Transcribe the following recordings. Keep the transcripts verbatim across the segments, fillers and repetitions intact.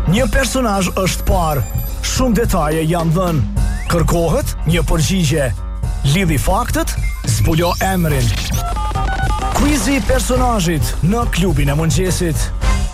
Një personazh është parë, shumë detaje janë dhënë. Kërkohet një përgjigje. Lidhi faktet, zbulo emrin. Quizi i personazhit në klubin e mëngjesit.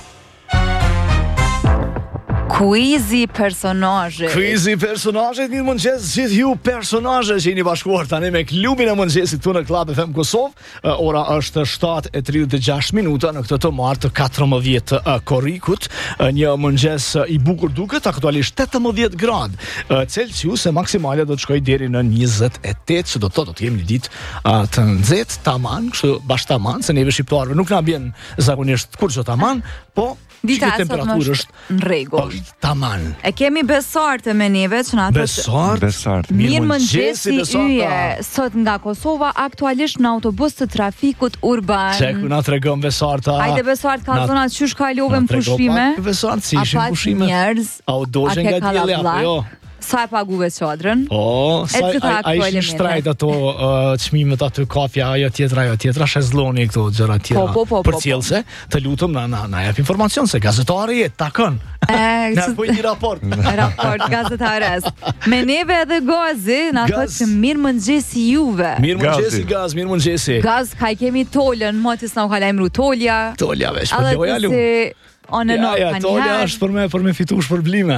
Quizi personazhit. Quizi personazhit, mirë mëngjes gjithë ju personazhe që jeni bashkuar tani me klubin e mëngjesit këtu në Club F M Kosovë. Ora është shtatë e tridhjet e gjashtë minuta në këtë të martë të katërmbëdhjetë të korrikut. Një mëngjes i bukur duket, aktualisht tetëmbëdhjetë gradë Celsius, e maksimale do të shkojë deri në njëzet e tetë, që do të thotë do të jemi një ditë të nxehtë, tamam, kështu bash tamam, se neve shqiptarëve nuk na bjen zakonisht kurrë tamam, po dita e sotme është në rregull. Taman. E kemi besartë me neve që na thotë Besart, besart. Mirë mëngjesi yje sot nga Kosova, aktualisht në autobus të trafikut urban. Çe ku na tregon Besarta? Hajde Besart, ka zona qysh kalove në pushime? Besart, si ishin pushime? Njerëz. A u dozhen nga dielli apo jo? Sa e paguve çadrën? Po, sa ai ishin shtrajt ato çmimet aty kafja, ajo tjetra, ajo tjetra, shezlloni këto gjëra tjera. Po, po, po, për cilëse, të lutem na na na jap informacion se gazetari e takon. Na bëj një raport. Raport gazetares. Me neve edhe Gazi na thotë që mirë mëngjesi juve. Mirë mëngjesi Gaz, mirë mëngjesi. Gaz, ka i kemi Tolën, motis na u ka lajmëru Tolja. Tolja vesh, po loja lu. Onë në ja, Tolja është për me, për me fitu shpërblime.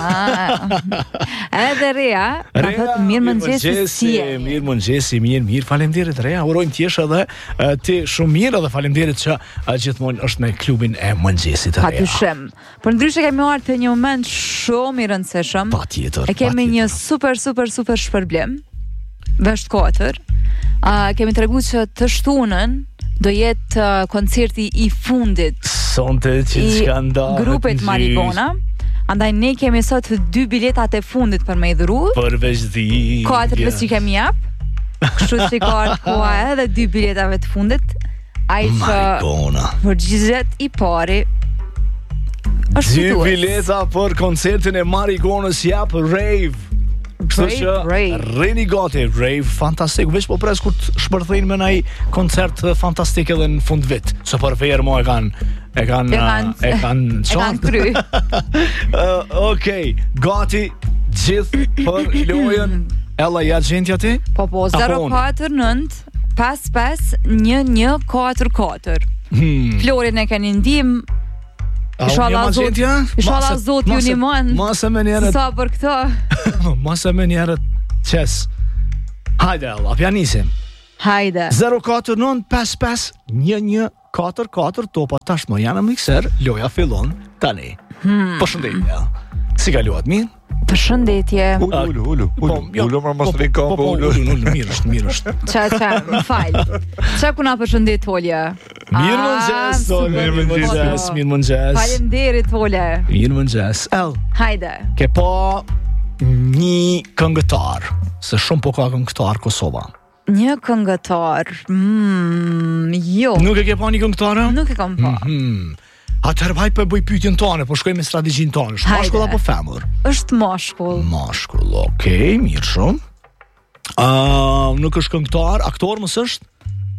Edhe Rea, na thotë mirë mëngjesi si je. Mirë mëngjesi, mirë, mirë, faleminderit Rea. Urojmë t'jesh edhe ti shumë mirë dhe faleminderit që gjithmonë është me klubin e mëngjesit të Rea. Patyshim. Por ndryshe kemi marrë të një moment shumë i rëndësishëm. Patjetër. E kemi një super super super shpërblim. Vesht katër. Uh, kemi treguar që të shtunën do jetë uh, koncerti i fundit sonte që skandal grupit Marigona. Andaj ne kemi sot dy biletat e fundit për me i dhuru. Përveç di. Katër yeah. që kemi jap. Kështu që ka koha edhe dy biletave të fundit. Ai që përgjigjet i pari është dy bileta për koncertin e Marigonës jap rave. Kështu që rrini gati, rave fantastik. Veç po pres kur të shpërthejnë me naj koncert fantastik edhe në fund vit. Se për verë mo e kanë E kanë e kanë e kanë kry. uh, Okej, gati gjithë për lojën. Ella ja gjendja ti? Po po, zero katër nëntë pesë pesë një një katër katër. Florin e keni ndim. Inshallah zot, inshallah zot ju nimon. Mos e më njerët. Sa për këtë? Mos e më njerët. Çes. Hajde Ella, pianisim. Hajde. zero katër nëntë pesë pesë një një katër katër, topa tashmë janë në mikser, loja fillon tani. Hmm. Përshëndetje. Si kaluat mirë? Përshëndetje. Ulu, ulu, ulu. Ulu, më mos rinë kampo, ulu. Ulu, mirë është, mirë është. Qa, qa, më falj. Qa ku na përshëndet, Tolja? Mirë mëngjes, Tolja, mirë mëngjes, mirë mëngjes. Faleminderit, Tolja. Mirë mëngjes. El. Hajde. Ke pa një këngëtar, se shumë po ka këngëtar Kosova. Një këngëtar. Mm, jo. Nuk e ke pa një këngëtar? Nuk e kam pa. Mm-hmm. Atëherë vaj për bëj pyetjen tonë, po shkoj me strategjinë tonë. Është mashkull apo femër? Është mashkull. Mashkull, okay, mirë shumë. Uh, nuk është këngëtar, aktor mos është?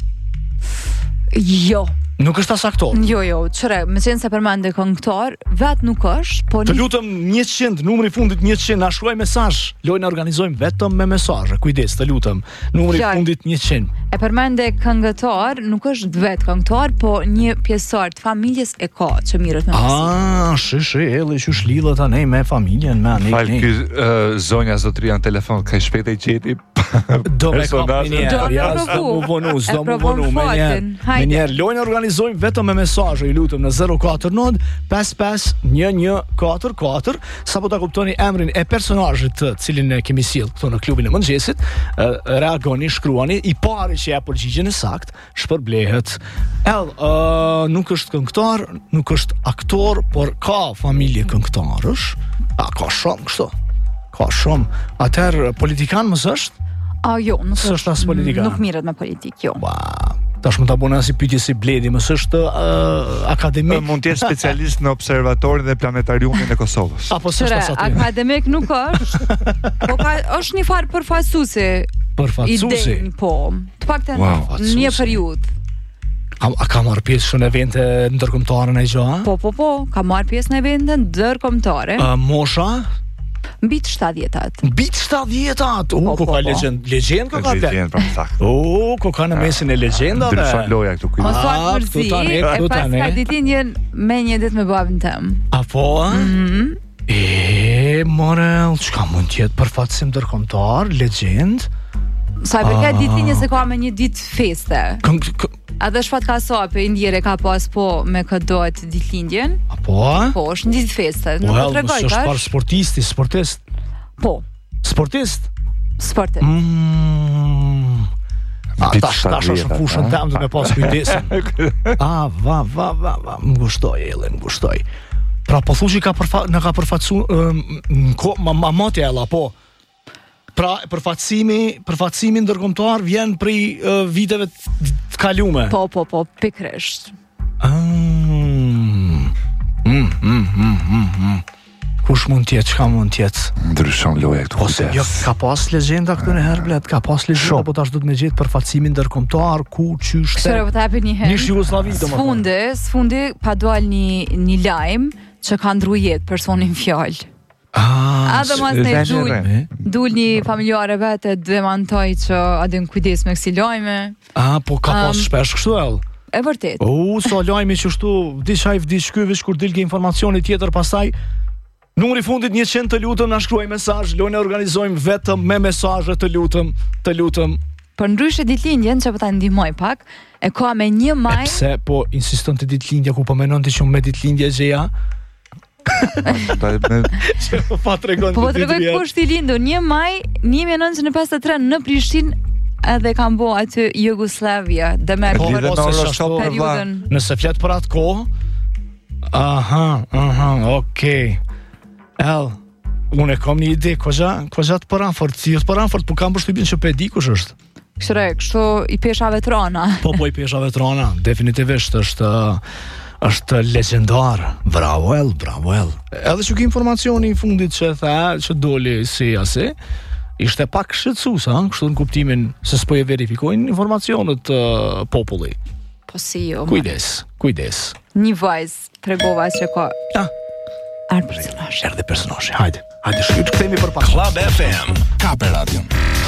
Jo. Nuk është as aktor. Jo, jo, çre, më thënë se përmendë këngëtar, vet nuk është, po të lutem njëqind, numri i fundit njëqind, na shkruaj mesazh. Lojën organizojmë vetëm me mesazhe. Kujdes, të lutem. Numri i fundit njëqind. E përmendë këngëtar, nuk është vet këngëtar, po një pjesëtar të familjes e ka që mirët me mesazh. Ah, shi shi, edhe që shlidhet anej me familjen, me anej. Fal, ky uh, zonja zotria në telefon, ka shpejt e gjeti. Do me kap një herë. Ja, do mu vonu, do mu vonu me një. Me një lojën organizojmë vetëm me mesazhe, ju lutem në zero katër nëntë pesë pesë një një katër katër, sapo ta kuptoni emrin e personazhit të cilin ne kemi sjell këtu në klubin e mëngjesit, reagoni, shkruani, i pari që ja përgjigjen e saktë, shpërblehet. El, uh, nuk është këngëtar, nuk është aktor, por ka familje këngëtarësh. A ka shumë kështu. Ka shumë. Atëherë politikan mos është? A jo, nuk është, është as politikan. Nuk mirët me politik, jo. Wow. Tash më ta bëna si pyetje si Bledi, mos është uh, akademik. Mund të jetë specialist në observatorin dhe planetariumin e Kosovës. Apo s'është as aty. Akademik nuk është. Po ka është një farë përfaqësuesi. Përfaqësuesi. Po. Të paktën wow, në një periudhë. A, a ka marrë pjesë në evente ndërkombëtare në gjë? Po, po, po, ka marrë pjesë në evente ndërkombëtare. Uh, mosha? Mbi të shtatdhjetat. Mbi të shtatdhjetat. U, Po, ku po, ka po. legjend, legjend ka ka te. Legjend pra sakt. U, ku ka në mesin e legjendave. Ndryshon loja këtu Mos kujt. thuaj Ah, mërzi, këtu tani, e këtu pas tani. ka ditëlindjen me një ditë me babën tëm. A po? Mhm. E, morel, çka mund të jetë përfaqësim ndërkombëtar, legjend? Sa i përket ditëlindjes se ka me një ditë feste. Këm, këm, A dhe shfat ka sope, indjere ka pas po me këdo të ditëlindjen. a po? Po, është një ditë feste. Nuk Well, po tregoj është tash. par sportisti, sportist. Po, Sportist? sportit. Mm. A, Mbi të tash, tash është në shtatdhjetat, fushën a? tem dhe me pas kujdesin. A, va, va, va, va, më gushtoj, ele, më gushtoj. Pra, po thushi ka përfa, në ka përfaqësu, um, në ko, ma, ma mati ella, po. Pra, përfaqësimi, përfaqësimi ndërkombëtar vjen prej uh, viteve të të kalume. Po, po, po, pikrisht. Ah. Mm, mm, mm, mm, mm. Kush mund tjetë, çka mund tjetë? Ndryshon loja këtu Ose, kujt. jo, ka pas legjenda këtu në herë, blet, ka pas legjenda, po tash do të me gjetë përfaqësimin ndërkombëtar, ku, qysh, Kështore, po të hapi një herë. Nish Jugosllavi, domethënë. Sfundi, sfundi pa dal një, një lajm që ka ndru jetë personin fjallë. Ah, A dhe mas se- ne se- dul, se- dul një familjare vete dhe mantoj që adin kujdes me kësi lajme. ah, po ka pas Um, shpesh kështu ell. E vërtet. U, so lajmi që shtu, di qaj vdi shkyvish kur dilke informacioni tjetër, pastaj numri fundit njëqind, të lutëm, na shkruaj mesazh, lojnë e organizojmë vetëm me mesazhe, të lutëm, të lutëm. Për ndryshe ditëlindjen që po ta ndihmoj pak, e ka me një E maj. pse po insiston të ditëlindja ku po menon ti që me ditëlindje gjeja? Pa- me- Që po pa tregon Po po të tregoj ditë ku është i lindur, një maj një mijë nëntëqind e pesëdhjetë e tre në Prishtinë edhe kam bo aty Jugoslavia dhe me Po, Lidhet po, në se Euroshop shashtu- për vlla. periudën. Nëse flet për atë kohë. Aha, aha, okej. El, unë e kam një ide, koxa, koxa të paranfort, si të paranfort, po kam përshtypjen që pe di kush është. Kështu, kështu i pesha veterana. Po po i pesha veterana, definitivisht është është legjendar. Bravo El, bravo El. Edhe që ki informacioni i fundit që tha, që doli si asi, ishte pak shqetësues, ha, kështu në kuptimin se s'po e verifikojnë informacionet uh, populli. Po si jo. Kujdes, kujdes. Një vajzë tregova që ka Ah, ardë personazh. erdhe personazhi. Hajde, hajde shkyt, kthehemi për pak. Club F M, Kape Radio.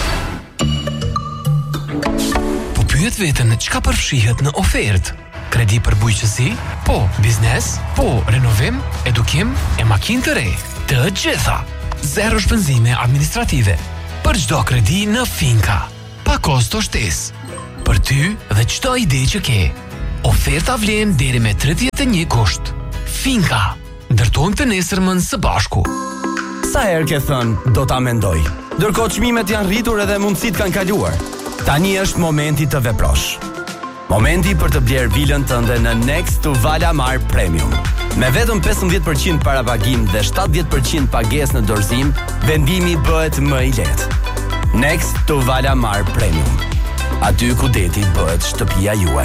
Po pyet veten çka përfshihet në ofertë? Kredi për bujqësi? Po. Biznes? Po. Renovim? Edukim? E makinë të re? Të gjitha. Zero shpenzime administrative. Për çdo kredi në Finka. Pa kosto shtesë. Për ty dhe çdo ide që ke. Oferta vlen deri me tridhjetë e një gusht. Finka. Ndërtojmë të nesërmën së bashku. Sa herë ke thënë, do ta mendoj. Ndërkohë çmimet janë rritur edhe mundësitë kanë kaluar. Tani është momenti të veprosh. Momenti për të bler vilën tënde në Next to Valamar Premium. Me vetëm pesëmbëdhjetë përqind parapagim dhe shtatëdhjetë përqind pagesë në dorëzim, vendimi bëhet më i lehtë. Next to Valamar Premium. Aty ku deti bëhet shtëpia juaj.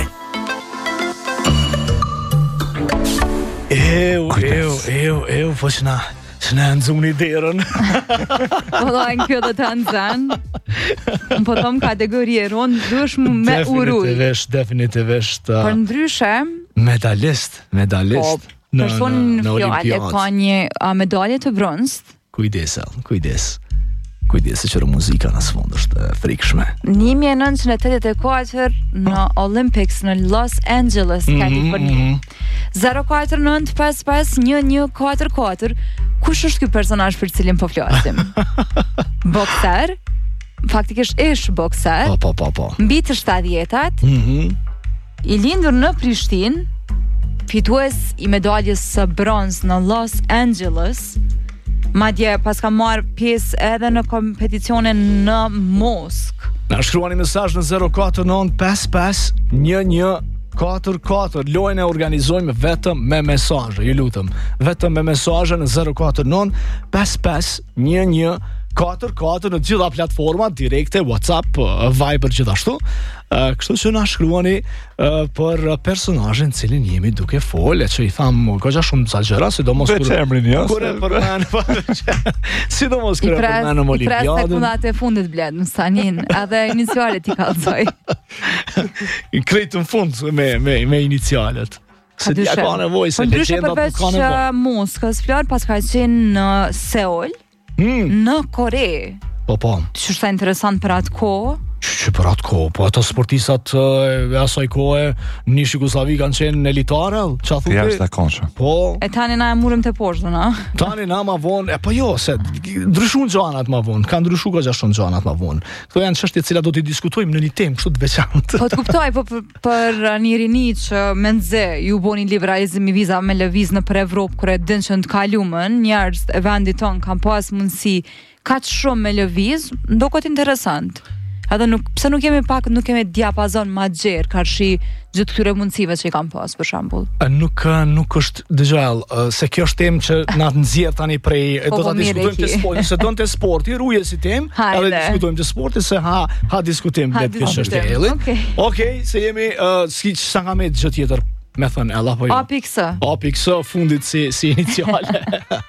Eu, eu, eu, eu, po që na, që na nëzuni derën. Po dojnë kjo dhe të nëzën. Po thom kategori e ronë, dush mu me uruj. Definitivisht, definitivisht. Uh, Për ndryshe, medalist, po, medalist. personin në fjallë e ka një a, medalje të bronzt. Kujdes, El, kujdes. Kujdes, se qërë muzika në sfond është e frikshme. një mijë nëntëqind e tetëdhjetë e katër në Olympics në Los Angeles, Kaliforni. zero katër nënt pesë pesë një një katër katër. Kush është ky personazh për cilin po flasim? Bokser, faktikisht ish bokser, Po, po, po, po. mbi të shtatëdhjetat, Mhm. i lindur në Prishtinë, fitues i medaljes së bronz në Los Angeles, madje pas ka marrë pjesë edhe në kompeticione në Moskë. Na shkruani mesazh në zero katër nënt pesë pesë një një katër katër. Lojën e organizojmë vetëm me mesazhe, ju lutem. Vetëm me mesazhe në zero katër nënt pesë pesë një një katër katër në gjitha platformat direkte, WhatsApp, Viber gjithashtu. Uh, kështu që na shkruani uh, për personazhin cilin jemi duke folë, që i tham goxha shumë ca gjëra, sidomos kur emrin jo. Kur e përmend, sidomos kur e përmend në Olimpiadën. I pres sekundat e fundit bled në stanin, edhe inicialet i kallzoj. I krejt në fund me me me inicialet. Se dia ka nevojë, se legjenda ka nevojë. Përveç Moskës, Flor pas ka qenë në Seul, mm. në Kore. Po po. Që është interesant për atë kohë. Që për atë kohë, po ato sportistat e asaj kohe në Jugosllavi kanë qenë elitare, çfarë thotë? Jashtëzakonshëm. Po. E tani na e murëm te poshtë, na. Tani na ma vonë, e po jo, se ndryshuan gjanat ma vonë, kanë ndryshuar goxha shumë gjanat ma vonë. Këto janë çështje të cilat do t'i diskutojmë në një temë kështu të veçantë. Po të kuptoj, po për, për një rini që me nxe ju boni liberalizim i viza me lëviz në për Evropë, kur e din që në të kalumën, njerëz e vendit ton kanë pas mundësi kaq shumë me lëviz, ndokot interesant. Edhe nuk, pse nuk kemi pak, nuk kemi diapazon ma gjerë karshi gjithë këtyre mundësive që i kam pas, për shembull. Nuk nuk është dëgjall, se kjo është temë që na nxjerr tani prej do ta diskutojmë te sporti, se donte sporti, ruje si temë, edhe diskutojmë te sporti se ha ha diskutojmë vetë kjo çështje. Okej, okay, se jemi uh, si sa nga me gjë tjetër, me thënë Ella po jo. A pikë. A pikë fundit si si iniciale.